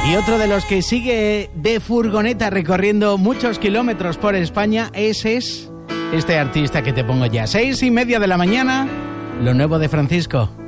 Y otro de los que sigue de furgoneta recorriendo muchos kilómetros por España es este artista que te pongo ya. 6:30 de la mañana, lo nuevo de Francisco.